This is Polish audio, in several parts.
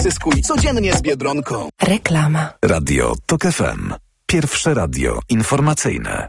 Zyskuj codziennie z Biedronką. Reklama. Radio TOK FM. Pierwsze radio informacyjne.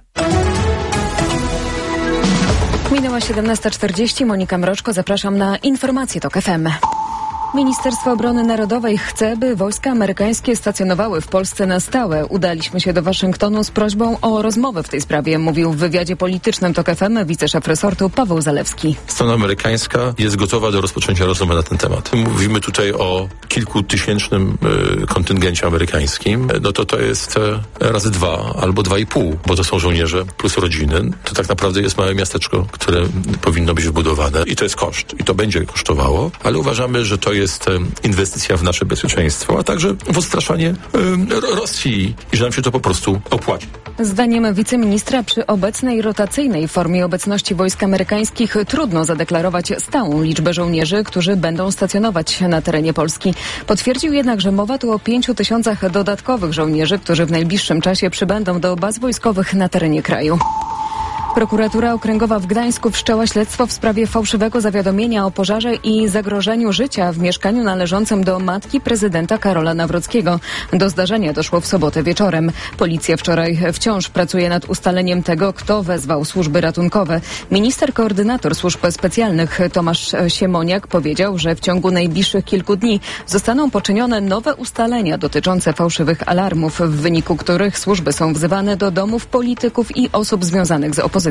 Minęła 17:40. Monika Mroczko, zapraszam na informacje TOK FM. Ministerstwo Obrony Narodowej chce, by wojska amerykańskie stacjonowały w Polsce na stałe. Udaliśmy się do Waszyngtonu z prośbą o rozmowę w tej sprawie, mówił w wywiadzie politycznym TOK FM wiceszef resortu Paweł Zalewski. Strona amerykańska jest gotowa do rozpoczęcia rozmowy na ten temat. Mówimy tutaj o kilkutysięcznym kontyngencie amerykańskim. No to jest razy 2 albo 2,5, bo to są żołnierze plus rodziny. To tak naprawdę jest małe miasteczko, które powinno być wbudowane i to jest koszt. I to będzie kosztowało, ale uważamy, że to jest inwestycja w nasze bezpieczeństwo, a także w odstraszanie Rosji i że nam się to po prostu opłaci. Zdaniem wiceministra przy obecnej rotacyjnej formie obecności wojsk amerykańskich trudno zadeklarować stałą liczbę żołnierzy, którzy będą stacjonować na terenie Polski. Potwierdził jednak, że mowa tu o 5,000 dodatkowych żołnierzy, którzy w najbliższym czasie przybędą do baz wojskowych na terenie kraju. Prokuratura Okręgowa w Gdańsku wszczęła śledztwo w sprawie fałszywego zawiadomienia o pożarze i zagrożeniu życia w mieszkaniu należącym do matki prezydenta Karola Nawrockiego. Do zdarzenia doszło w sobotę wieczorem. Policja wczoraj wciąż pracuje nad ustaleniem tego, kto wezwał służby ratunkowe. Minister koordynator służb specjalnych Tomasz Siemoniak powiedział, że w ciągu najbliższych kilku dni zostaną poczynione nowe ustalenia dotyczące fałszywych alarmów, w wyniku których służby są wzywane do domów polityków i osób związanych z opozycją.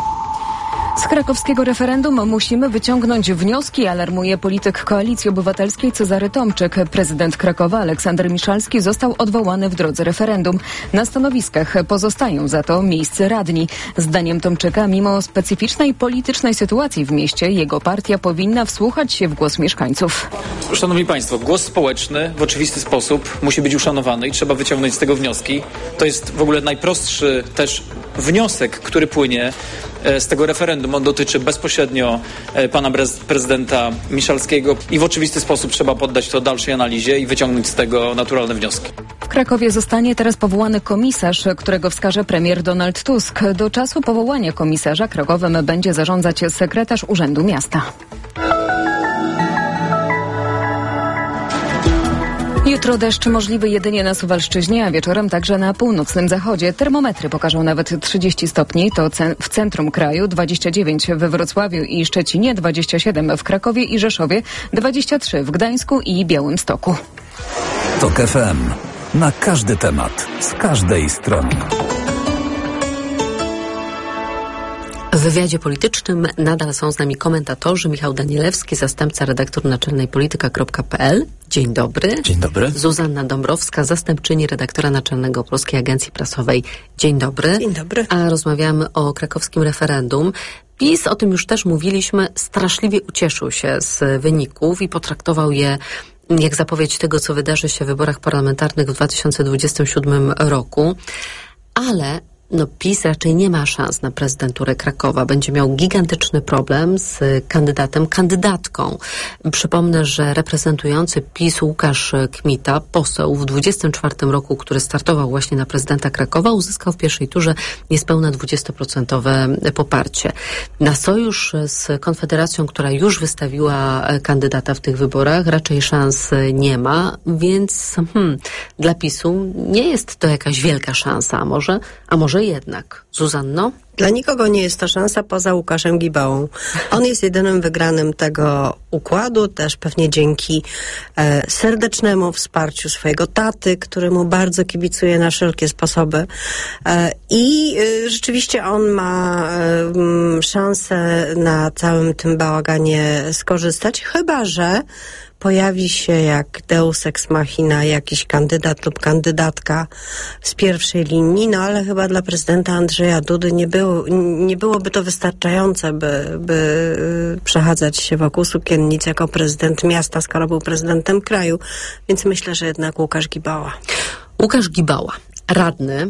Z krakowskiego referendum musimy wyciągnąć wnioski, alarmuje polityk Koalicji Obywatelskiej Cezary Tomczyk. Prezydent Krakowa Aleksander Miszalski został odwołany w drodze referendum. Na stanowiskach pozostają za to miejscy radni. Zdaniem Tomczyka, mimo specyficznej politycznej sytuacji w mieście, jego partia powinna wsłuchać się w głos mieszkańców. Szanowni Państwo, głos społeczny w oczywisty sposób musi być uszanowany i trzeba wyciągnąć z tego wnioski. To jest w ogóle najprostszy też wniosek, który płynie z tego referendum. On dotyczy bezpośrednio pana prezydenta Miszalskiego i w oczywisty sposób trzeba poddać to dalszej analizie i wyciągnąć z tego naturalne wnioski. W Krakowie zostanie teraz powołany komisarz, którego wskaże premier Donald Tusk. Do czasu powołania komisarza Krakowem będzie zarządzać sekretarz Urzędu Miasta. Jutro deszcz możliwy jedynie na Suwalszczyźnie, a wieczorem także na północnym zachodzie. Termometry pokażą nawet 30 stopni, to w centrum kraju, 29 we Wrocławiu i Szczecinie, 27 w Krakowie i Rzeszowie, 23 w Gdańsku i Białymstoku. TOK FM. Na każdy temat, z każdej strony. W wywiadzie politycznym nadal są z nami komentatorzy. Michał Danielewski, zastępca redaktor naczelnej polityka.pl. Dzień dobry. Dzień dobry. Zuzanna Dąbrowska, zastępczyni redaktora naczelnego Polskiej Agencji Prasowej. Dzień dobry. Dzień dobry. A rozmawiamy o krakowskim referendum. PiS, o tym już też mówiliśmy, straszliwie ucieszył się z wyników i potraktował je jak zapowiedź tego, co wydarzy się w wyborach parlamentarnych w 2027 roku. Ale PiS raczej nie ma szans na prezydenturę Krakowa. Będzie miał gigantyczny problem z kandydatką. Przypomnę, że reprezentujący PiS Łukasz Kmita, poseł w 24 roku, który startował właśnie na prezydenta Krakowa, uzyskał w pierwszej turze niespełna 20% poparcie. Na sojusz z Konfederacją, która już wystawiła kandydata w tych wyborach, raczej szans nie ma, więc dla PiS-u nie jest to jakaś wielka szansa, a może jednak. Zuzanno? Dla nikogo nie jest to szansa poza Łukaszem Gibałą. On jest jedynym wygranym tego układu, też pewnie dzięki serdecznemu wsparciu swojego taty, któremu bardzo kibicuje na wszelkie sposoby. I rzeczywiście on ma szansę na całym tym bałaganie skorzystać, chyba że pojawi się jak deus ex machina jakiś kandydat lub kandydatka z pierwszej linii, ale chyba dla prezydenta Andrzeja Dudy nie byłoby to wystarczające, by przechadzać się wokół sukiennic jako prezydent miasta, skoro był prezydentem kraju. Więc myślę, że jednak Łukasz Gibała. Łukasz Gibała, radny,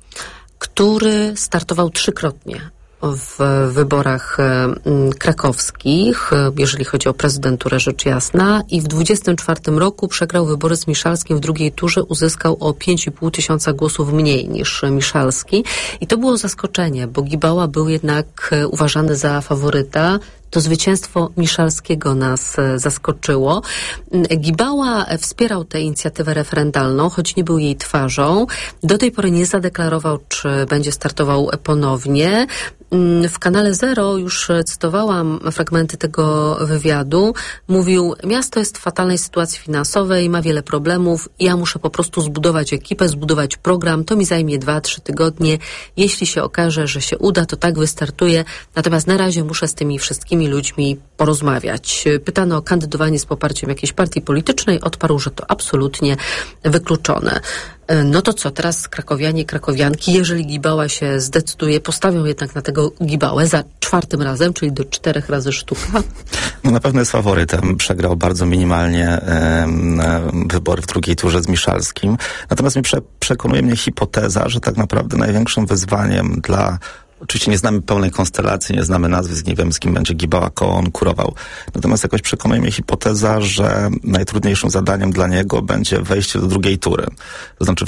który startował 3-krotnie w wyborach krakowskich, jeżeli chodzi o prezydenturę, rzecz jasna, i w 24 roku przegrał wybory z Miszalskim w drugiej turze, uzyskał o 5,5 tysiąca głosów mniej niż Miszalski i to było zaskoczenie, bo Gibała był jednak uważany za faworyta. to zwycięstwo Miszalskiego nas zaskoczyło. Gibała wspierał tę inicjatywę referendalną, choć nie był jej twarzą. Do tej pory nie zadeklarował, czy będzie startował ponownie. W kanale Zero już cytowałam fragmenty tego wywiadu. Mówił, miasto jest w fatalnej sytuacji finansowej, ma wiele problemów. Ja muszę po prostu zbudować ekipę, zbudować program. To mi zajmie 2-3 tygodnie. Jeśli się okaże, że się uda, to tak wystartuję. Natomiast na razie muszę z tymi wszystkimi ludźmi porozmawiać. Pytano o kandydowanie z poparciem jakiejś partii politycznej. Odparł, że to absolutnie wykluczone. No to co, teraz krakowianie, krakowianki, jeżeli Gibała się zdecyduje, postawią jednak na tego Gibałę za 4. razem, czyli do 4 razy sztuka? No na pewno jest faworytem. Przegrał bardzo minimalnie wybory w drugiej turze z Miszalskim. Natomiast przekonuje mnie hipoteza, że tak naprawdę największym wyzwaniem dla... Oczywiście nie znamy pełnej konstelacji, nie znamy nazwisk, nie wiemy, z kim będzie Gibała konkurował. Natomiast jakoś przekonuje mnie hipoteza, że najtrudniejszym zadaniem dla niego będzie wejście do drugiej tury. To znaczy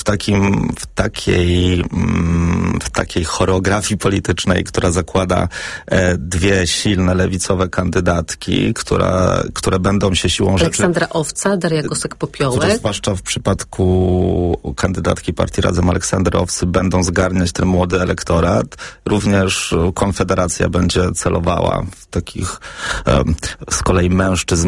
w takiej choreografii politycznej, która zakłada dwie silne lewicowe kandydatki, które będą się siłą rzeczy... Aleksandra Owca, Daria Gosek-Popiołek. Zwłaszcza w przypadku kandydatki partii Razem Aleksandry Owcy będą zgarniać ten młody elektorat. Również Konfederacja będzie celowała w takich z kolei mężczyzn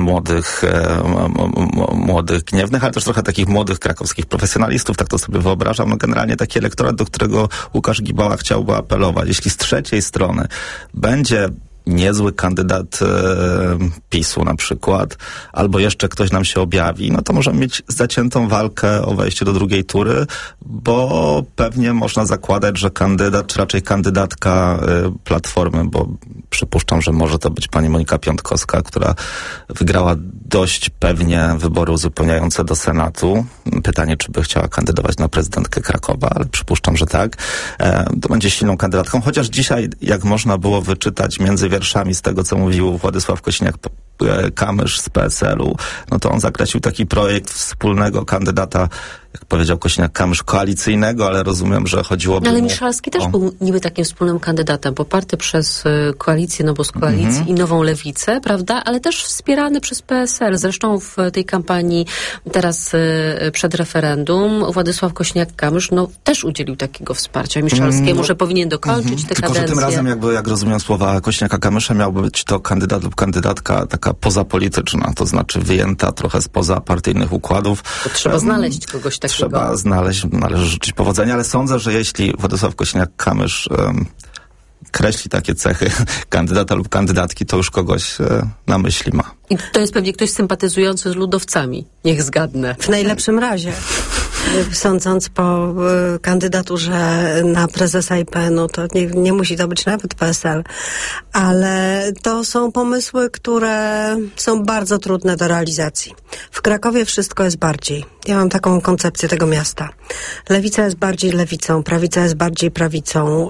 młodych, gniewnych, ale też trochę takich młodych krakowskich profesjonalistów, tak to sobie wyobrażam. No generalnie taki elektorat, do którego Łukasz Gibała chciałby apelować. Jeśli z trzeciej strony będzie niezły kandydat PiS-u na przykład, albo jeszcze ktoś nam się objawi, no to możemy mieć zaciętą walkę o wejście do drugiej tury, bo pewnie można zakładać, że kandydat, czy raczej kandydatka Platformy, bo przypuszczam, że może to być pani Monika Piątkowska, która wygrała dość pewnie wybory uzupełniające do Senatu. Pytanie, czy by chciała kandydować na prezydentkę Krakowa, ale przypuszczam, że tak. To będzie silną kandydatką, chociaż dzisiaj, jak można było wyczytać między wierszami z tego, co mówił Władysław Kosiniak-Kamysz z PSL-u, no to on zakreślił taki projekt wspólnego kandydata, jak powiedział Kosiniak-Kamysz, koalicyjnego, ale rozumiem, że chodziłoby ale Miszalski też był niby takim wspólnym kandydatem, poparty przez koalicję, no bo z koalicji i Nową Lewicę, prawda, ale też wspierany przez PSL. Zresztą w tej kampanii teraz przed referendum Władysław Kosiniak-Kamysz też udzielił takiego wsparcia Miszalskiemu, że powinien dokończyć tę kadencję. Tylko, że tym razem jak rozumiem słowa Kosiniaka-Kamysza, miałby być to kandydat lub kandydatka taka pozapolityczna, to znaczy wyjęta trochę spoza partyjnych układów. To trzeba znaleźć kogoś takiego. Trzeba znaleźć, należy życzyć powodzenia, ale sądzę, że jeśli Władysław Kosiniak-Kamysz kreśli takie cechy kandydata lub kandydatki, to już kogoś na myśli ma. I to jest pewnie ktoś sympatyzujący z ludowcami. Niech zgadnę. W najlepszym razie. Sądząc po kandydaturze na prezesa IPN-u, to nie musi to być nawet PSL, ale to są pomysły, które są bardzo trudne do realizacji. W Krakowie wszystko jest bardziej. Ja mam taką koncepcję tego miasta. Lewica jest bardziej lewicą, prawica jest bardziej prawicą.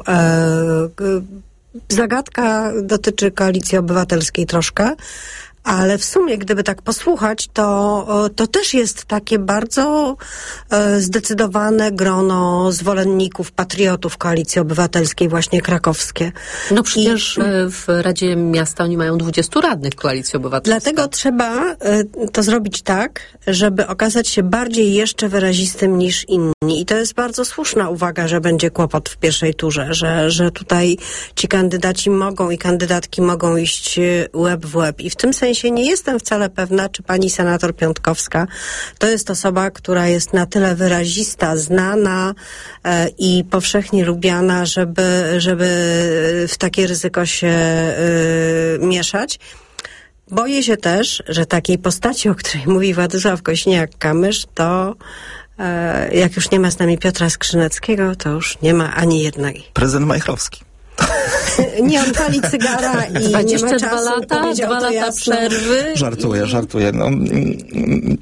Zagadka dotyczy Koalicji Obywatelskiej troszkę, ale w sumie, gdyby tak posłuchać, to też jest takie bardzo zdecydowane grono zwolenników, patriotów Koalicji Obywatelskiej, właśnie krakowskie. No przecież w Radzie Miasta oni mają 20 radnych Koalicji Obywatelskiej. Dlatego trzeba to zrobić tak, żeby okazać się bardziej jeszcze wyrazistym niż inni. I to jest bardzo słuszna uwaga, że będzie kłopot w pierwszej turze, że tutaj ci kandydaci mogą i kandydatki mogą iść łeb w łeb. I w tym sensie nie jestem wcale pewna, czy pani senator Piątkowska to jest osoba, która jest na tyle wyrazista, znana i powszechnie lubiana, żeby w takie ryzyko się mieszać. Boję się też, że takiej postaci, o której mówi Władysław Kosiniak-Kamysz, to jak już nie ma z nami Piotra Skrzyneckiego, to już nie ma ani jednej. Prezydent Majchrowski. Nie, on pali cygara i nie ma czasu. 2 lata przerwy. Żartuję. No,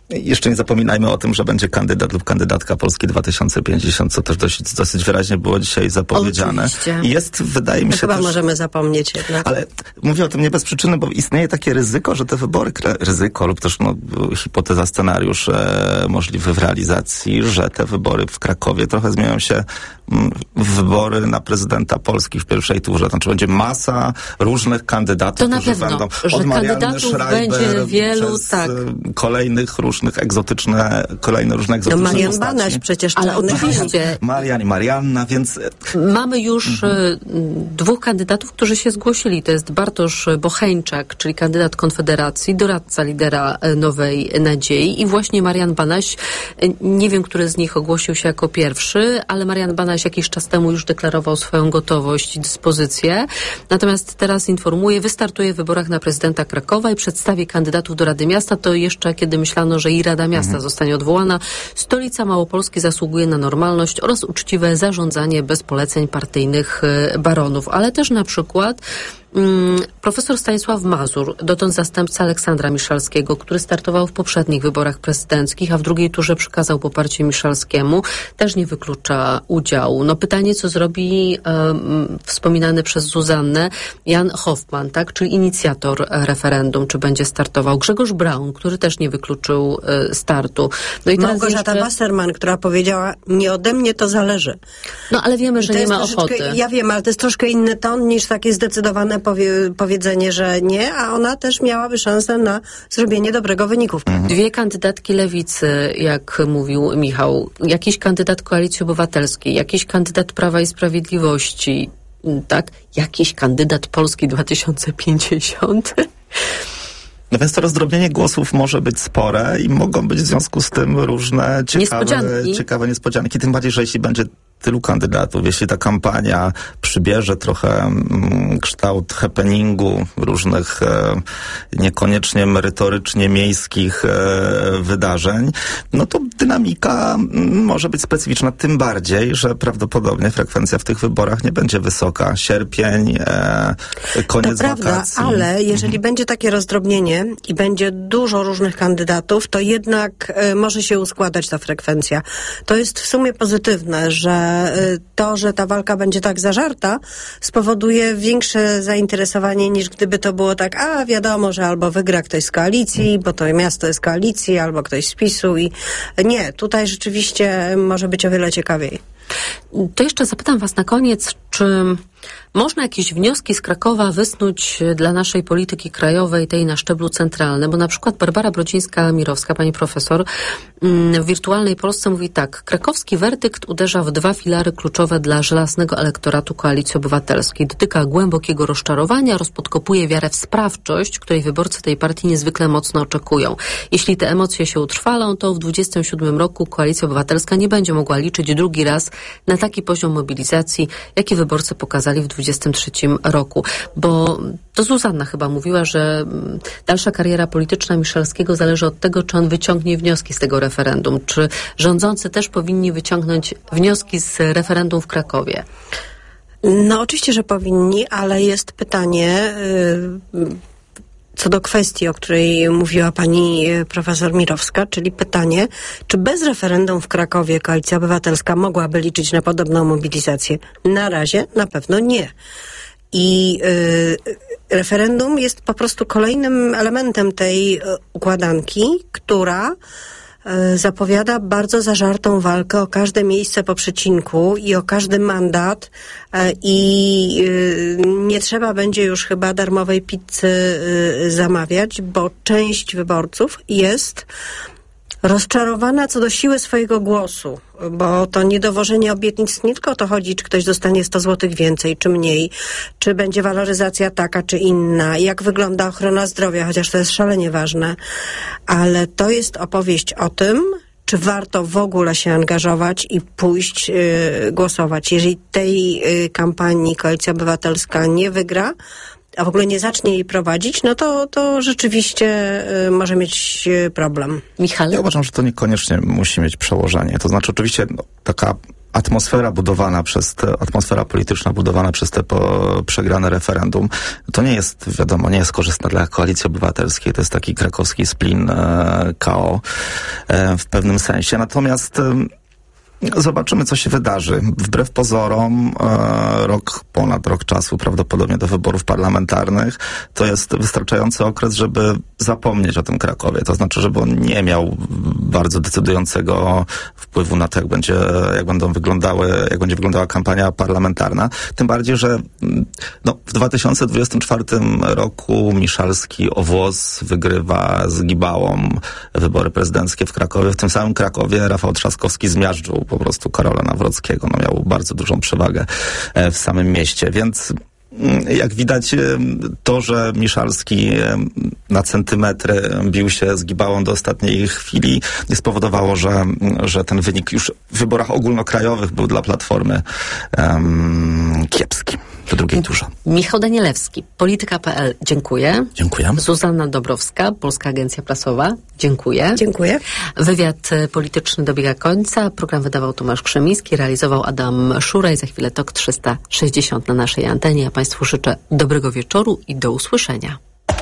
jeszcze nie zapominajmy o tym, że będzie kandydat lub kandydatka Polski 2050, co też dosyć wyraźnie było dzisiaj zapowiedziane. Oczywiście. I jest, wydaje mi się, chyba też, możemy zapomnieć jednak. ale mówię o tym nie bez przyczyny, bo istnieje takie ryzyko, że te wybory, lub też hipoteza, scenariusz możliwy w realizacji, że te wybory w Krakowie trochę zmienią się w wybory na prezydenta Polski w pierwszej turze. Znaczy będzie masa różnych kandydatów, to na którzy pewno, będą że od Marianny kandydatów Schreiber będzie wielu, przez tak. kolejne różne egzotyczne Marian postaci. Banaś przecież. Ale oczywiście. Marian i Marianna, więc... Mamy już dwóch kandydatów, którzy się zgłosili. To jest Bartosz Bocheńczak, czyli kandydat Konfederacji, doradca lidera Nowej Nadziei i właśnie Marian Banaś. Nie wiem, który z nich ogłosił się jako pierwszy, ale Marian Banaś jakiś czas temu już deklarował swoją gotowość i dyspozycję. Natomiast teraz informuję, wystartuje w wyborach na prezydenta Krakowa i przedstawi kandydatów do Rady Miasta. To jeszcze kiedy myślano, że i Rada Miasta zostanie odwołana. Stolica Małopolski zasługuje na normalność oraz uczciwe zarządzanie bez poleceń partyjnych baronów. Ale też na przykład profesor Stanisław Mazur, dotąd zastępca Aleksandra Miszalskiego, który startował w poprzednich wyborach prezydenckich, a w drugiej turze przekazał poparcie Miszalskiemu, też nie wyklucza udziału. No pytanie, co zrobi wspominany przez Zuzannę Jan Hoffman, tak, czyli inicjator referendum, czy będzie startował. Grzegorz Braun, który też nie wykluczył startu. No i Małgorzata Wasserman, która powiedziała, nie ode mnie to zależy. No ale wiemy, że nie ma ochoty. Ja wiem, ale to jest troszkę inny ton niż takie zdecydowane powiedzenie, że nie, a ona też miałaby szansę na zrobienie dobrego wyniku. Dwie kandydatki Lewicy, jak mówił Michał, jakiś kandydat Koalicji Obywatelskiej, jakiś kandydat Prawa i Sprawiedliwości, tak? Jakiś kandydat Polski 2050. No więc to rozdrobnienie głosów może być spore i mogą być w związku z tym różne ciekawe niespodzianki. Tym bardziej, że jeśli będzie tylu kandydatów, jeśli ta kampania przybierze trochę kształt happeningu, różnych niekoniecznie merytorycznie miejskich wydarzeń, no to dynamika może być specyficzna, tym bardziej, że prawdopodobnie frekwencja w tych wyborach nie będzie wysoka. Sierpień, koniec wakacji. To prawda, ale jeżeli będzie takie rozdrobnienie i będzie dużo różnych kandydatów, to jednak może się uskładać ta frekwencja. To jest w sumie pozytywne, że to, że ta walka będzie tak zażarta, spowoduje większe zainteresowanie niż gdyby to było tak, wiadomo, że albo wygra ktoś z koalicji, bo to miasto jest koalicji, albo ktoś z PiS-u i nie, tutaj rzeczywiście może być o wiele ciekawiej. To jeszcze zapytam was na koniec, czy można jakieś wnioski z Krakowa wysnuć dla naszej polityki krajowej, tej na szczeblu centralnym, bo na przykład Barbara Brodzińska-Mirowska, pani profesor, w Wirtualnej Polsce mówi tak: krakowski werdykt uderza w dwa filary kluczowe dla żelaznego elektoratu Koalicji Obywatelskiej. Dotyka głębokiego rozczarowania, rozpodkopuje wiarę w sprawczość, której wyborcy tej partii niezwykle mocno oczekują. Jeśli te emocje się utrwalą, to w 2027 roku Koalicja Obywatelska nie będzie mogła liczyć drugi raz na taki poziom mobilizacji, jaki wyborcy pokazali w 2023 roku. Bo to Zuzanna chyba mówiła, że dalsza kariera polityczna Miszalskiego zależy od tego, czy on wyciągnie wnioski z tego referendum. Czy rządzący też powinni wyciągnąć wnioski z referendum w Krakowie? No oczywiście, że powinni, ale jest pytanie co do kwestii, o której mówiła pani profesor Mirowska, czyli pytanie, czy bez referendum w Krakowie Koalicja Obywatelska mogłaby liczyć na podobną mobilizację? Na razie na pewno nie. I referendum jest po prostu kolejnym elementem tej układanki, która zapowiada bardzo zażartą walkę o każde miejsce po przecinku i o każdy mandat i nie trzeba będzie już chyba darmowej pizzy zamawiać, bo część wyborców jest rozczarowana co do siły swojego głosu, bo to niedowożenie obietnic nie tylko o to chodzi, czy ktoś dostanie 100 zł więcej, czy mniej, czy będzie waloryzacja taka, czy inna, jak wygląda ochrona zdrowia, chociaż to jest szalenie ważne, ale to jest opowieść o tym, czy warto w ogóle się angażować i pójść głosować. Jeżeli tej kampanii Koalicja Obywatelska nie wygra, a w ogóle nie zacznie jej prowadzić, no to rzeczywiście może mieć problem. Michał? Ja uważam, że to niekoniecznie musi mieć przełożenie. To znaczy oczywiście taka atmosfera polityczna budowana przez te przegrane referendum, to nie jest, wiadomo, nie jest korzystna dla Koalicji Obywatelskiej. To jest taki krakowski splin KO w pewnym sensie. Natomiast zobaczymy, co się wydarzy. Wbrew pozorom ponad rok czasu prawdopodobnie do wyborów parlamentarnych to jest wystarczający okres, żeby zapomnieć o tym Krakowie. To znaczy, żeby on nie miał bardzo decydującego wpływu na to, jak będzie wyglądała kampania parlamentarna. Tym bardziej, że w 2024 roku Miszalski o włos wygrywa z Gibałą wybory prezydenckie w Krakowie. W tym samym Krakowie Rafał Trzaskowski zmiażdżył po prostu Karola Nawrockiego. Miał bardzo dużą przewagę w samym mieście, więc jak widać, to, że Miszalski na centymetry bił się z Gibałą do ostatniej chwili, nie spowodowało, że ten wynik już w wyborach ogólnokrajowych był dla Platformy kiepski. Do drugiej turze. Michał Danielewski, Polityka.pl. Dziękuję. Dziękuję. Zuzanna Dobrowska, Polska Agencja Prasowa. Dziękuję. Dziękuję. Wywiad polityczny dobiega końca. Program wydawał Tomasz Krzemiński, realizował Adam Szuraj. Za chwilę TOK 360 na naszej antenie. Ja Państwu życzę dobrego wieczoru i do usłyszenia.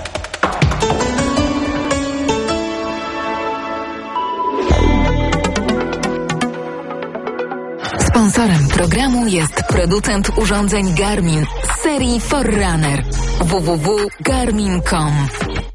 Sponsorem programu jest producent urządzeń Garmin z serii Forerunner. www.garmin.com.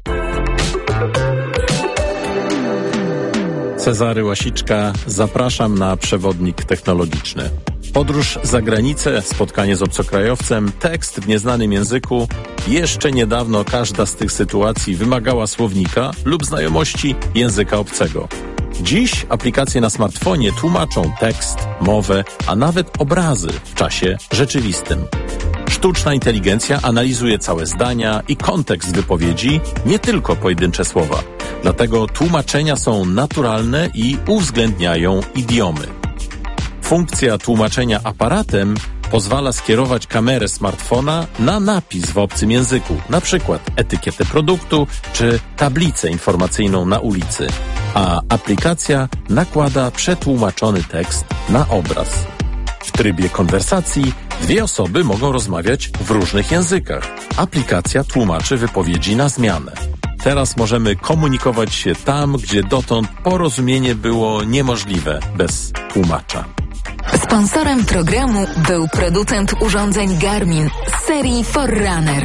Cezary Łasiczka, zapraszam na przewodnik technologiczny. Podróż za granicę, spotkanie z obcokrajowcem, tekst w nieznanym języku. Jeszcze niedawno każda z tych sytuacji wymagała słownika lub znajomości języka obcego. Dziś aplikacje na smartfonie tłumaczą tekst, mowę, a nawet obrazy w czasie rzeczywistym. Sztuczna inteligencja analizuje całe zdania i kontekst wypowiedzi, nie tylko pojedyncze słowa. Dlatego tłumaczenia są naturalne i uwzględniają idiomy. Funkcja tłumaczenia aparatem pozwala skierować kamerę smartfona na napis w obcym języku, na przykład etykietę produktu czy tablicę informacyjną na ulicy, a aplikacja nakłada przetłumaczony tekst na obraz. W trybie konwersacji dwie osoby mogą rozmawiać w różnych językach. Aplikacja tłumaczy wypowiedzi na zmianę. Teraz możemy komunikować się tam, gdzie dotąd porozumienie było niemożliwe bez tłumacza. Sponsorem programu był producent urządzeń Garmin z serii Forerunner.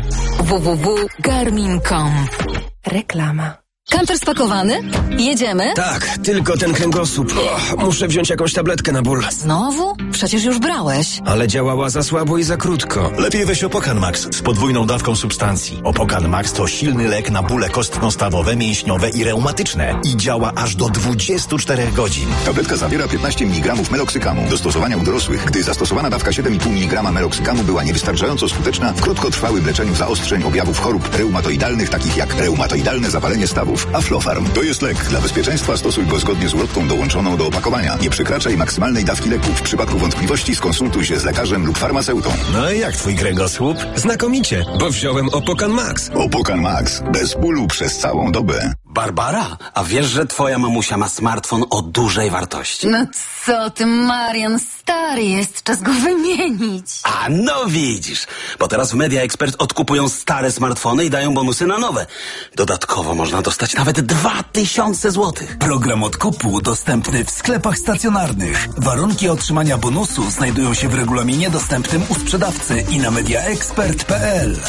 www.garmin.com. Reklama. Kamper spakowany? Jedziemy? Tak, tylko ten kręgosłup. Muszę wziąć jakąś tabletkę na ból. Znowu? Przecież już brałeś. Ale działała za słabo i za krótko. Lepiej weź Opokan Max z podwójną dawką substancji. Opokan Max to silny lek na bóle kostno-stawowe, mięśniowe i reumatyczne. I działa aż do 24 godzin. Tabletka zawiera 15 mg meloksykamu. Do stosowania u dorosłych, gdy zastosowana dawka 7,5 mg meloksykamu była niewystarczająco skuteczna w krótkotrwałym leczeniu zaostrzeń objawów chorób reumatoidalnych, takich jak reumatoidalne zapalenie stawów. Aflofarm to jest lek. Dla bezpieczeństwa stosuj go zgodnie z ulotką dołączoną do opakowania. Nie przekraczaj maksymalnej dawki leku. W przypadku wątpliwości skonsultuj się z lekarzem lub farmaceutą. No i jak twój kręgosłup? Znakomicie, bo wziąłem Opokan Max. Opokan Max. Bez bólu przez całą dobę. Barbara, a wiesz, że twoja mamusia ma smartfon o dużej wartości? No co ty, Marian, stary jest, czas go wymienić. A no widzisz, bo teraz w Media Expert odkupują stare smartfony i dają bonusy na nowe. Dodatkowo można dostać nawet 2000 zł. Program odkupu dostępny w sklepach stacjonarnych. Warunki otrzymania bonusu znajdują się w regulaminie dostępnym u sprzedawcy i na mediaexpert.pl.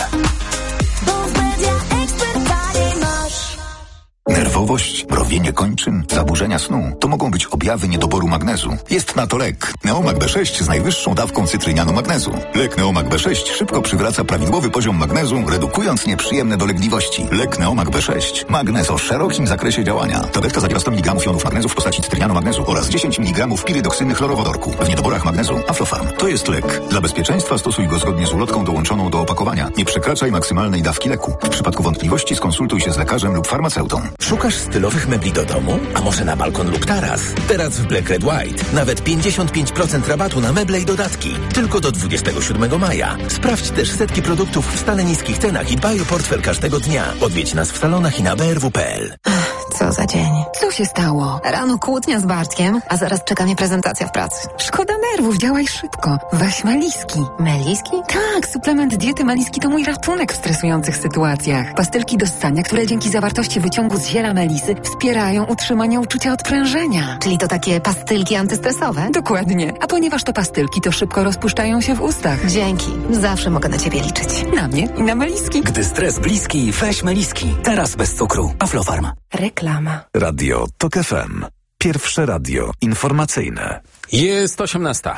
Nerwowość, mrowienie kończyn, zaburzenia snu to mogą być objawy niedoboru magnezu. Jest na to lek. Neomag B6 z najwyższą dawką cytrynianu magnezu. Lek Neomag B6 szybko przywraca prawidłowy poziom magnezu, redukując nieprzyjemne dolegliwości. Lek Neomag B6. Magnez o szerokim zakresie działania. Tabletka zawiera 100 mg jonów magnezu w postaci cytrynianu magnezu oraz 10 mg pirydoksyny chlorowodorku. W niedoborach magnezu Aflofarm. To jest lek. Dla bezpieczeństwa stosuj go zgodnie z ulotką dołączoną do opakowania. Nie przekraczaj maksymalnej dawki leku. W przypadku wątpliwości skonsultuj się z lekarzem lub farmaceutą. Szukasz stylowych mebli do domu? A może na balkon lub taras? Teraz w Black Red White nawet 55% rabatu na meble i dodatki. Tylko do 27 maja. Sprawdź też setki produktów w stale niskich cenach i dbaj o portfel każdego dnia. Odwiedź nas w salonach i na brw.pl. Co za dzień. Co się stało? Rano kłótnia z Bartkiem, a zaraz czeka mnie prezentacja w pracy. Szkoda nerwów, działaj szybko. Weź Meliski. Meliski? Tak, suplement diety Meliski to mój ratunek w stresujących sytuacjach. Pastylki do ssania, które dzięki zawartości wyciągu z ziela melisy wspierają utrzymanie uczucia odprężenia. Czyli to takie pastylki antystresowe? Dokładnie. A ponieważ to pastylki, to szybko rozpuszczają się w ustach. Dzięki. Zawsze mogę na ciebie liczyć. Na mnie i na Meliski. Gdy stres bliski, weź Meliski. Teraz bez cukru. Aflofarm. Reklama. Radio TOK FM. Pierwsze radio informacyjne. Jest 18.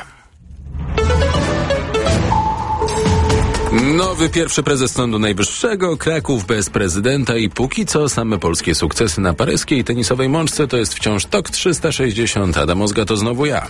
Nowy pierwszy prezes Sądu Najwyższego, Kraków bez prezydenta i póki co same polskie sukcesy na paryskiej tenisowej mączce. To jest wciąż TOK 360. Adam Ozga to znowu ja.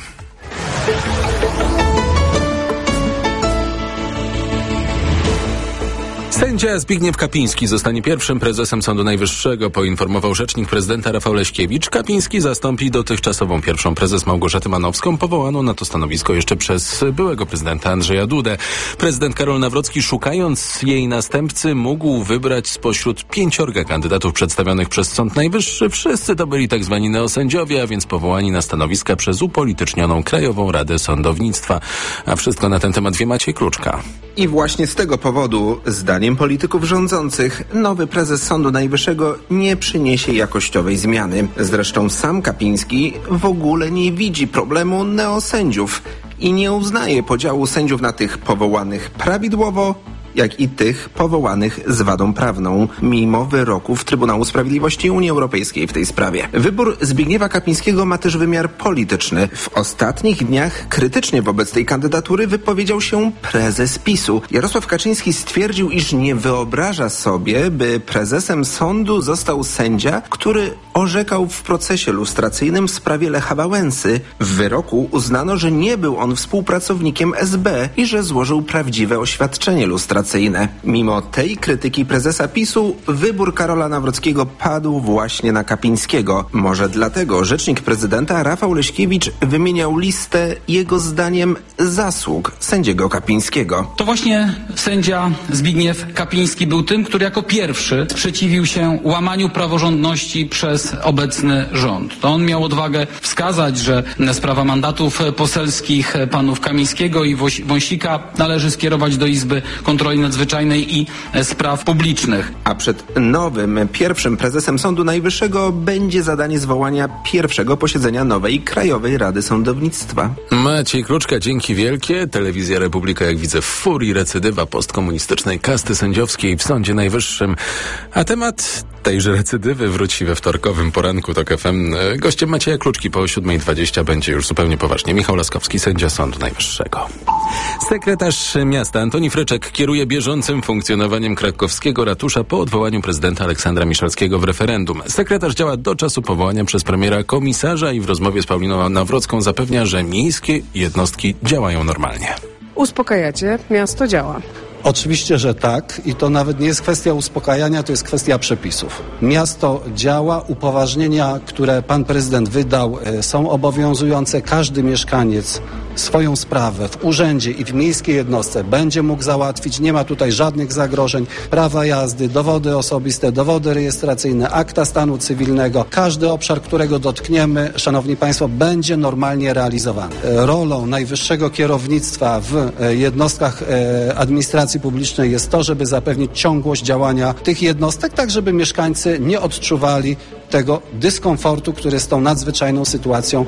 Sędzia Zbigniew Kapiński zostanie pierwszym prezesem Sądu Najwyższego, poinformował rzecznik prezydenta Rafał Leśkiewicz. Kapiński zastąpi dotychczasową pierwszą prezes Małgorzatę Manowską, powołaną na to stanowisko jeszcze przez byłego prezydenta Andrzeja Dudę. Prezydent Karol Nawrocki, szukając jej następcy, mógł wybrać spośród 5 kandydatów przedstawionych przez Sąd Najwyższy. Wszyscy to byli tak zwani neosędziowie, a więc powołani na stanowiska przez upolitycznioną Krajową Radę Sądownictwa. A wszystko na ten temat wie Maciej Kluczka. I właśnie z tego powodu, zdaniem polityków rządzących, nowy prezes Sądu Najwyższego nie przyniesie jakościowej zmiany. Zresztą sam Kapiński w ogóle nie widzi problemu neosędziów i nie uznaje podziału sędziów na tych powołanych prawidłowo, jak i tych powołanych z wadą prawną, mimo wyroków Trybunału Sprawiedliwości Unii Europejskiej w tej sprawie. Wybór Zbigniewa Kapińskiego ma też wymiar polityczny. W ostatnich dniach krytycznie wobec tej kandydatury wypowiedział się prezes PiS-u. Jarosław Kaczyński stwierdził, iż nie wyobraża sobie, by prezesem sądu został sędzia, który orzekał w procesie lustracyjnym w sprawie Lecha Wałęsy. W wyroku uznano, że nie był on współpracownikiem SB i że złożył prawdziwe oświadczenie lustracyjne. Mimo tej krytyki prezesa PiS-u wybór Karola Nawrockiego padł właśnie na Kapińskiego. Może dlatego rzecznik prezydenta Rafał Leśkiewicz wymieniał listę jego zdaniem zasług sędziego Kapińskiego. To właśnie sędzia Zbigniew Kapiński był tym, który jako pierwszy sprzeciwił się łamaniu praworządności przez obecny rząd. To on miał odwagę wskazać, że sprawa mandatów poselskich panów Kamińskiego i Wąsika należy skierować do Izby Kontroli Nadzwyczajnej i Spraw Publicznych. A przed nowym pierwszym prezesem Sądu Najwyższego będzie zadanie zwołania pierwszego posiedzenia nowej Krajowej Rady Sądownictwa. Maciej Kluczka, dzięki wielkie. Telewizja Republika, jak widzę, w furii recydywa postkomunistycznej kasty sędziowskiej w Sądzie Najwyższym. A temat tejże recydywy wróci we wtorkowym poranku TOK FM. Gościem Macieja Kluczki po 7:20 będzie już zupełnie poważnie Michał Laskowski, sędzia Sądu Najwyższego. Sekretarz miasta Antoni Fryczek kieruje bieżącym funkcjonowaniem krakowskiego ratusza po odwołaniu prezydenta Aleksandra Miszalskiego w referendum. Sekretarz działa do czasu powołania przez premiera komisarza i w rozmowie z Pauliną Nawrocką zapewnia, że miejskie jednostki działają normalnie. Uspokajacie, miasto działa. Oczywiście, że tak i to nawet nie jest kwestia uspokajania, to jest kwestia przepisów. Miasto działa, upoważnienia, które pan prezydent wydał, są obowiązujące. Każdy mieszkaniec swoją sprawę w urzędzie i w miejskiej jednostce będzie mógł załatwić. Nie ma tutaj żadnych zagrożeń. Prawa jazdy, dowody osobiste, dowody rejestracyjne, akta stanu cywilnego. Każdy obszar, którego dotkniemy, szanowni państwo, będzie normalnie realizowany. Rolą najwyższego kierownictwa w jednostkach administracji publicznej jest to, żeby zapewnić ciągłość działania tych jednostek, tak żeby mieszkańcy nie odczuwali tego dyskomfortu, który z tą nadzwyczajną sytuacją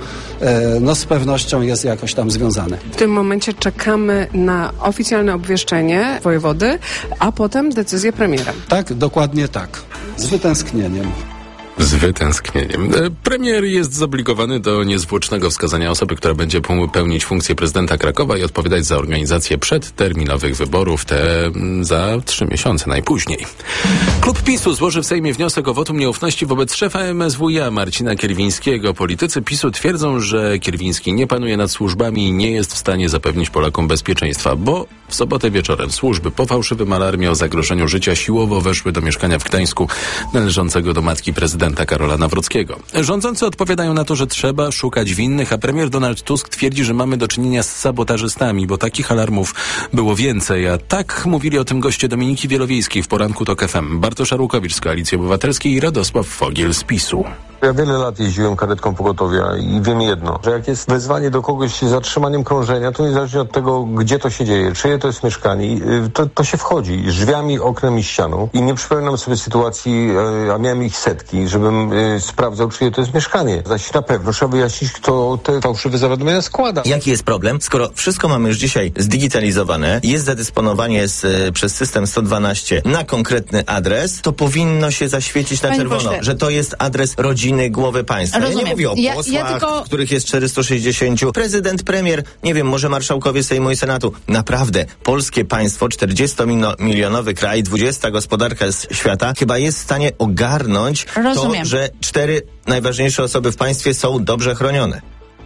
z pewnością jest jakoś tam związany. W tym momencie czekamy na oficjalne obwieszczenie wojewody, a potem decyzję premiera. Tak, dokładnie tak. Z wytęsknieniem. Z wytęsknieniem. Premier jest zobligowany do niezwłocznego wskazania osoby, która będzie pełnić funkcję prezydenta Krakowa i odpowiadać za organizację przedterminowych wyborów, te za 3 miesiące najpóźniej. Klub PiS-u złoży w Sejmie wniosek o wotum nieufności wobec szefa MSWiA Marcina Kierwińskiego. Politycy PiS-u twierdzą, że Kierwiński nie panuje nad służbami i nie jest w stanie zapewnić Polakom bezpieczeństwa, bo w sobotę wieczorem służby po fałszywym alarmie o zagrożeniu życia siłowo weszły do mieszkania w Gdańsku należącego do matki prezydenta. prezydenta Karola Nawrockiego. Rządzący odpowiadają na to, że trzeba szukać winnych, a premier Donald Tusk twierdzi, że mamy do czynienia z sabotażystami, bo takich alarmów było więcej. A tak mówili o tym goście Dominiki Wielowiejskiej w poranku TOK FM. Bartosz Arłukowicz z Koalicji Obywatelskiej i Radosław Fogiel z PiS-u. Ja wiele lat jeździłem karetką pogotowia i wiem jedno, że jak jest wezwanie do kogoś z zatrzymaniem krążenia, to niezależnie od tego, gdzie to się dzieje, czyje to jest mieszkanie, to się wchodzi drzwiami, oknem i ścianą. I nie przypominam sobie sytuacji, a miałem ich setki, żebym sprawdzał, czyje to jest mieszkanie. Zaś na pewno trzeba wyjaśnić, kto te fałszywe zawiadomienia składa. Jaki jest problem? Skoro wszystko mamy już dzisiaj zdigitalizowane, jest zadysponowanie przez system 112 na konkretny adres, to powinno się zaświecić na czerwono, że to jest adres rodziny głowy państwa. Rozumiem. Ja nie mówię o posłach, których jest 460. Prezydent, premier, nie wiem, może marszałkowie Sejmu i Senatu. Naprawdę, polskie państwo, 40-milionowy kraj, 20 gospodarka świata, chyba jest w stanie ogarnąć to, że 4 najważniejsze osoby w państwie są dobrze chronione.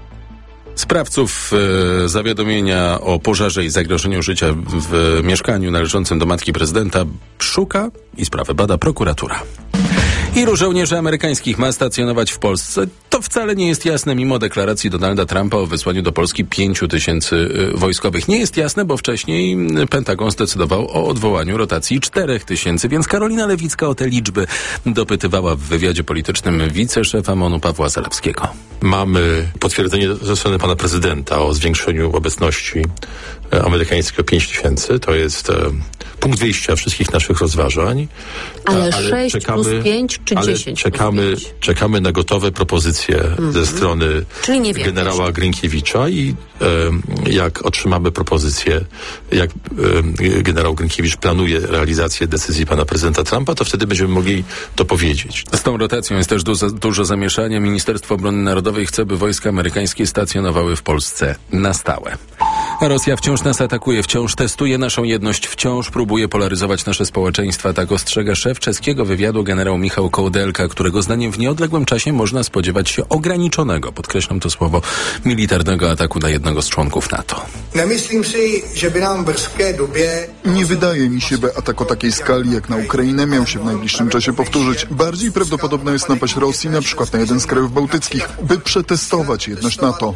Sprawców zawiadomienia o pożarze i zagrożeniu życia w mieszkaniu należącym do matki prezydenta szuka i sprawę bada prokuratura. Ilu żołnierzy amerykańskich ma stacjonować w Polsce? To wcale nie jest jasne mimo deklaracji Donalda Trumpa o wysłaniu do Polski 5,000 wojskowych. Nie jest jasne, bo wcześniej Pentagon zdecydował o odwołaniu rotacji 4,000, więc Karolina Lewicka o te liczby dopytywała w wywiadzie politycznym wiceszefa MON-u Pawła Zalewskiego. Mamy potwierdzenie ze strony pana prezydenta o zwiększeniu obecności amerykańskiej o 5,000. To jest punkt wyjścia wszystkich naszych rozważań. Ale 6 plus 5 czy 10 czekamy na gotowe propozycje ze strony generała Grinkiewicza i jak otrzymamy propozycję, jak generał Grinkiewicz planuje realizację decyzji pana prezydenta Trumpa, to wtedy będziemy mogli to powiedzieć. Z tą rotacją jest też dużo zamieszania. Ministerstwo Obrony Narodowej chce, by wojska amerykańskie stacjonowały w Polsce na stałe. A Rosja wciąż nas atakuje, wciąż testuje naszą jedność, wciąż próbuje polaryzować nasze społeczeństwa. Tak ostrzega szef czeskiego wywiadu generał Michał Kołdelka, którego zdaniem w nieodległym czasie można spodziewać się ograniczonego, podkreślam to słowo, militarnego ataku na jednego z członków NATO. Nie wydaje mi się, by atak o takiej skali jak na Ukrainę miał się w najbliższym czasie powtórzyć. Bardziej prawdopodobna jest napaść Rosji na przykład na jeden z krajów bałtyckich, by przetestować jedność NATO.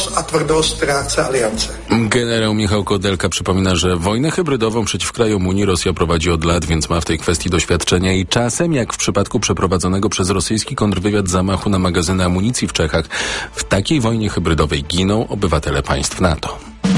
Generał Michał Kołdelka przypomina, że wojnę hybrydową przeciw krajom Unii Rosja prowadzi od lat, więc ma w tej kwestii doświadczenia i czasem, jak w przypadku przeprowadzonego przez rosyjski kontrwywiad zamachu na magazyny amunicji w Czechach, w takiej wojnie hybrydowej giną obywatele państw NATO.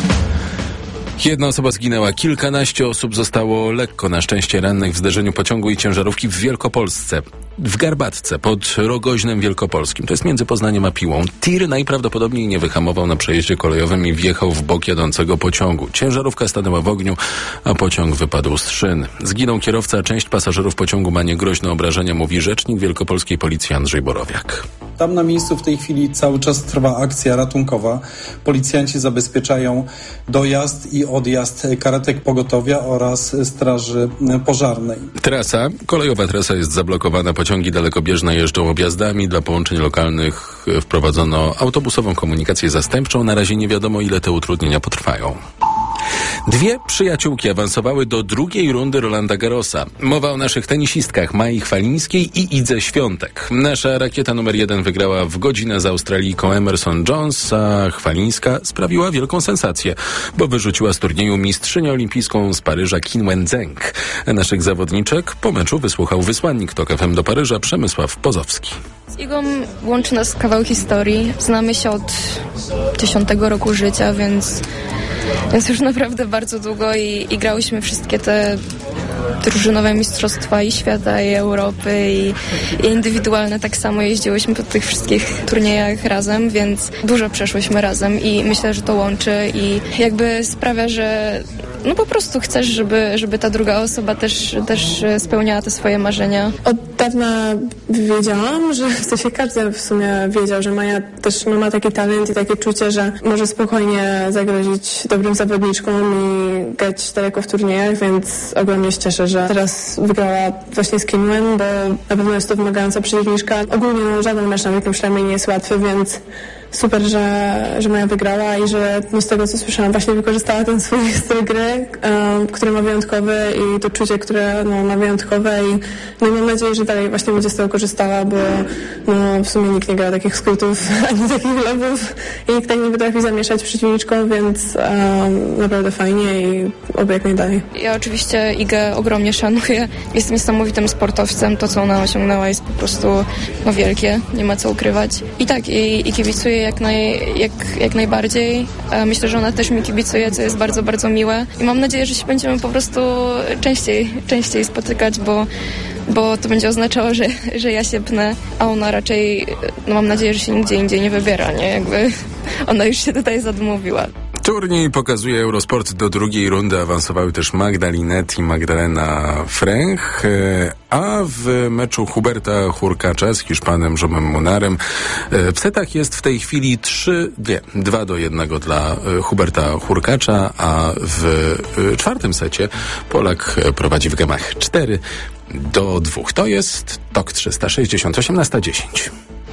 Jedna osoba zginęła, kilkanaście osób zostało lekko na szczęście rannych w zderzeniu pociągu i ciężarówki w Wielkopolsce. W Garbatce, pod Rogoźnem Wielkopolskim, to jest między Poznaniem a Piłą. Tir najprawdopodobniej nie wyhamował na przejeździe kolejowym i wjechał w bok jadącego pociągu. Ciężarówka stanęła w ogniu, a pociąg wypadł z szyn. Zginął kierowca, a część pasażerów pociągu ma niegroźne obrażenia, mówi rzecznik wielkopolskiej policji Andrzej Borowiak. Tam na miejscu w tej chwili cały czas trwa akcja ratunkowa. Policjanci zabezpieczają dojazd i odjazd karetek pogotowia oraz straży pożarnej. Kolejowa trasa jest zablokowana. Pociągi dalekobieżne jeżdżą objazdami. Dla połączeń lokalnych wprowadzono autobusową komunikację zastępczą. Na razie nie wiadomo, ile te utrudnienia potrwają. Dwie przyjaciółki awansowały do drugiej rundy Rolanda Garrosa. Mowa o naszych tenisistkach Mai Chwalińskiej i Idze Świątek. Nasza rakieta numer 1 wygrała w godzinę z Australijką Emerson Jones, a Chwalińska sprawiła wielką sensację, bo wyrzuciła z turnieju mistrzynię olimpijską z Paryża Qin Wenzheng. Naszych zawodniczek po meczu wysłuchał wysłannik TOK FM do Paryża Przemysław Pozowski. Z Igą łączy nas kawał historii. Znamy się od 10 roku życia, więc już naprawdę bardzo długo i grałyśmy wszystkie te drużynowe mistrzostwa i świata, i Europy, i indywidualne tak samo jeździłyśmy po tych wszystkich turniejach razem, więc dużo przeszłyśmy razem i myślę, że to łączy i jakby sprawia, że no po prostu chcesz, żeby ta druga osoba też spełniała te swoje marzenia. Od dawna wiedziałam, że w sensie każdy w sumie wiedział, że Maja też ma taki talent i takie czucie, że może spokojnie zagrozić dobrym zawodniczkom i grać daleko w turniejach, więc ogromnie się cieszę, że teraz wygrała właśnie z Qinwen, bo na pewno jest to wymagająca przeciwniczka. Ogólnie żaden mecz na wielkim szlemie nie jest łatwy, więc super, że Maja wygrała i że z tego, co słyszałam, właśnie wykorzystała ten swój styl gry, który ma wyjątkowy i to czucie, które ma wyjątkowe i mam nadzieję, że dalej właśnie będzie z tego korzystała, bo w sumie nikt nie gra takich skrótów ani takich lobów i nikt tak nie potrafi zamieszać przeciwniczką, więc naprawdę fajnie i oby jak najdalej. Ja oczywiście Igę ogromnie szanuję. Jest niesamowitym sportowcem. To, co ona osiągnęła, jest po prostu wielkie. Nie ma co ukrywać. I tak, i kibicuję jak najbardziej. Myślę, że ona też mi kibicuje, co jest bardzo, bardzo miłe. I mam nadzieję, że się będziemy po prostu częściej spotykać, bo to będzie oznaczało, że ja się pnę, a ona raczej, mam nadzieję, że się nigdzie indziej nie wybiera, nie? Jakby ona już się tutaj zadumówiła. Turniej pokazuje Eurosport. Do drugiej rundy awansowały też Magda Linette i Magdalena Fręch, a w meczu Huberta Hurkacza z Hiszpanem Jomem Munarem w setach jest w tej chwili 2-1 dla Huberta Hurkacza, a w czwartym secie Polak prowadzi w gemach 4-2. To jest TOK 360, 18:10.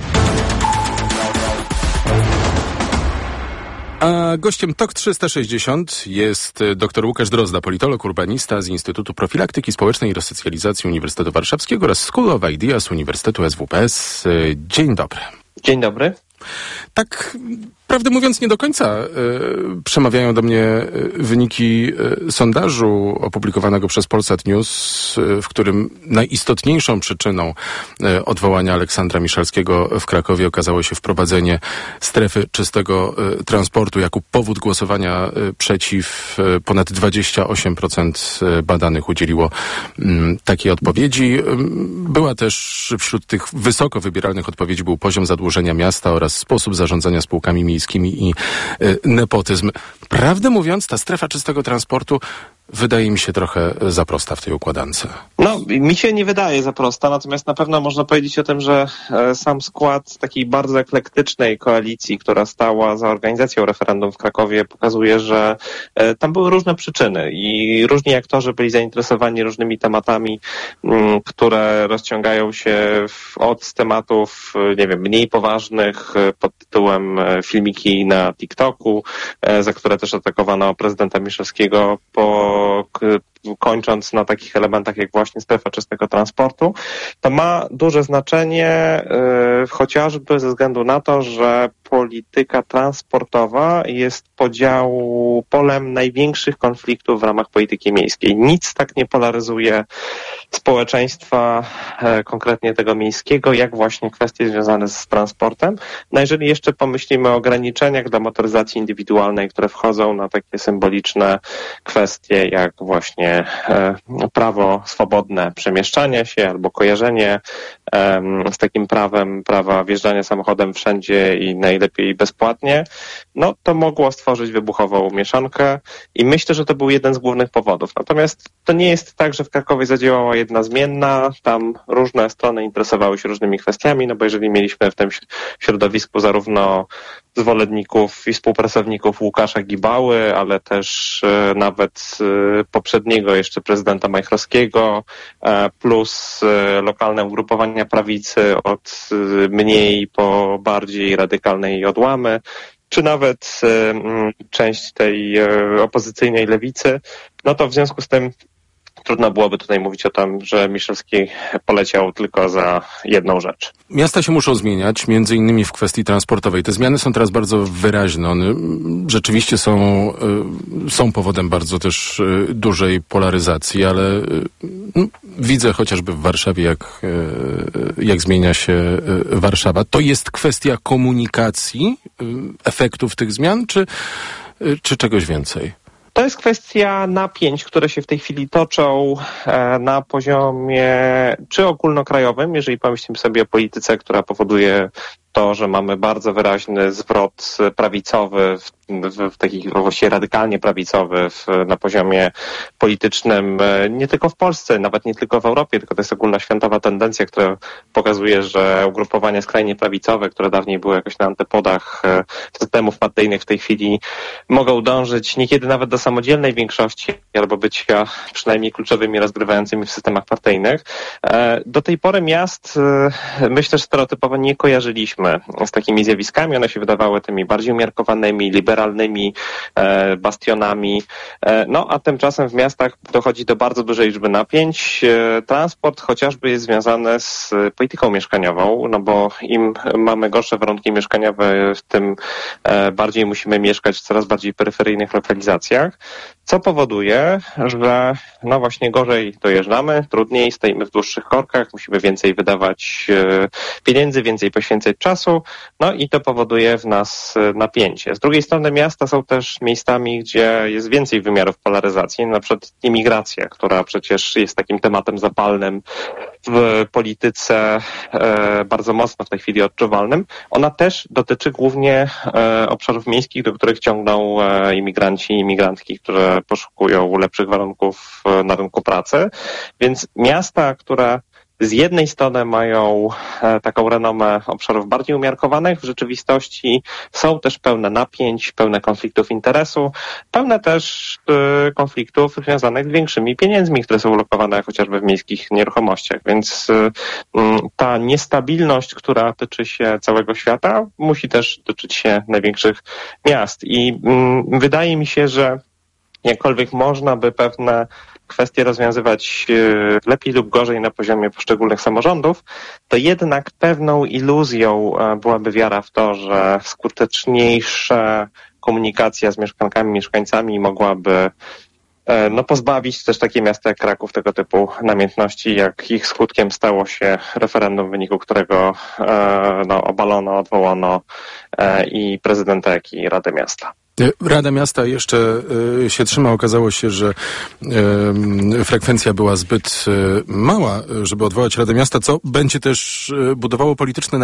A gościem TOK 360 jest dr Łukasz Drozda, politolog, urbanista z Instytutu Profilaktyki Społecznej i Resocjalizacji Uniwersytetu Warszawskiego oraz School of Ideas Uniwersytetu SWPS. Dzień dobry. Dzień dobry. Tak, prawdę mówiąc, nie do końca przemawiają do mnie wyniki sondażu opublikowanego przez Polsat News, w którym najistotniejszą przyczyną odwołania Aleksandra Miszalskiego w Krakowie okazało się wprowadzenie strefy czystego transportu. Jako powód głosowania przeciw ponad 28% badanych udzieliło takiej odpowiedzi. Była też wśród tych wysoko wybieralnych odpowiedzi był poziom zadłużenia miasta oraz sposób zarządzania spółkami miejskimi i nepotyzm. Prawdę mówiąc, ta strefa czystego transportu wydaje mi się trochę za prosta w tej układance. No, mi się nie wydaje za prosta, natomiast na pewno można powiedzieć o tym, że sam skład takiej bardzo eklektycznej koalicji, która stała za organizacją referendum w Krakowie, pokazuje, że tam były różne przyczyny i różni aktorzy byli zainteresowani różnymi tematami, które rozciągają się od tematów, nie wiem, mniej poważnych pod tytułem filmiki na TikToku, za które też atakowano prezydenta Miszalskiego, kończąc na takich elementach jak właśnie strefa czystego transportu. To ma duże znaczenie chociażby ze względu na to, że polityka transportowa jest polem największych konfliktów w ramach polityki miejskiej. Nic tak nie polaryzuje społeczeństwa, konkretnie tego miejskiego, jak właśnie kwestie związane z transportem. No jeżeli jeszcze pomyślimy o ograniczeniach dla motoryzacji indywidualnej, które wchodzą na takie symboliczne kwestie, jak właśnie prawo swobodne przemieszczania się albo kojarzenie z takim prawem prawa wjeżdżania samochodem wszędzie i najlepiej bezpłatnie, no to mogło stworzyć wybuchową mieszankę i myślę, że to był jeden z głównych powodów. Natomiast to nie jest tak, że w Krakowie zadziałała jedna zmienna, tam różne strony interesowały się różnymi kwestiami, no bo jeżeli mieliśmy w tym środowisku zarówno zwolenników i współpracowników Łukasza Gibały, ale też nawet poprzedniego jeszcze prezydenta Majchrowskiego, plus lokalne ugrupowania prawicy od mniej po bardziej radykalnej odłamy, czy nawet część tej opozycyjnej lewicy, no to w związku z tym trudno byłoby tutaj mówić o tym, że Miszalski poleciał tylko za jedną rzecz. Miasta się muszą zmieniać, między innymi w kwestii transportowej. Te zmiany są teraz bardzo wyraźne. One rzeczywiście są powodem bardzo też dużej polaryzacji, ale widzę chociażby w Warszawie, jak zmienia się Warszawa. To jest kwestia komunikacji, efektów tych zmian, czy czegoś więcej? To jest kwestia napięć, które się w tej chwili toczą na poziomie czy ogólnokrajowym, jeżeli pomyślimy sobie o polityce, która powoduje to, że mamy bardzo wyraźny zwrot prawicowy w takich właściwie radykalnie prawicowy na poziomie politycznym, nie tylko w Polsce, nawet nie tylko w Europie, tylko to jest ogólnoświatowa tendencja, która pokazuje, że ugrupowania skrajnie prawicowe, które dawniej były jakoś na antypodach systemów partyjnych, w tej chwili mogą dążyć niekiedy nawet do samodzielnej większości albo być przynajmniej kluczowymi rozgrywającymi w systemach partyjnych. Do tej pory miast, myślę, że stereotypowo nie kojarzyliśmy z takimi zjawiskami. One się wydawały tymi bardziej umiarkowanymi, liberalnymi bastionami. No a tymczasem w miastach dochodzi do bardzo dużej liczby napięć. Transport chociażby jest związany z polityką mieszkaniową, no bo im mamy gorsze warunki mieszkaniowe, tym bardziej musimy mieszkać w coraz bardziej peryferyjnych lokalizacjach, co powoduje, że no właśnie gorzej dojeżdżamy, trudniej, stoimy w dłuższych korkach, musimy więcej wydawać pieniędzy, więcej poświęcać czasu, no i to powoduje w nas napięcie. Z drugiej strony miasta są też miejscami, gdzie jest więcej wymiarów polaryzacji, na przykład imigracja, która przecież jest takim tematem zapalnym w polityce bardzo mocno w tej chwili odczuwalnym. Ona też dotyczy głównie obszarów miejskich, do których ciągną imigranci i imigrantki, które poszukują lepszych warunków na rynku pracy. Więc miasta, które z jednej strony mają taką renomę obszarów bardziej umiarkowanych, w rzeczywistości są też pełne napięć, pełne konfliktów interesu, pełne też konfliktów związanych z większymi pieniędzmi, które są ulokowane chociażby w miejskich nieruchomościach. Więc ta niestabilność, która tyczy się całego świata, musi też dotyczyć się największych miast. I wydaje mi się, że jakkolwiek można by pewne kwestie rozwiązywać lepiej lub gorzej na poziomie poszczególnych samorządów, to jednak pewną iluzją byłaby wiara w to, że skuteczniejsza komunikacja z mieszkankami, mieszkańcami mogłaby pozbawić też takie miasta jak Kraków tego typu namiętności, jak ich skutkiem stało się referendum, w wyniku którego obalono, odwołano i prezydenta, jak i Radę Miasta. Rada Miasta jeszcze się trzyma. Okazało się, że frekwencja była zbyt mała, żeby odwołać Radę Miasta, co będzie też budowało polityczne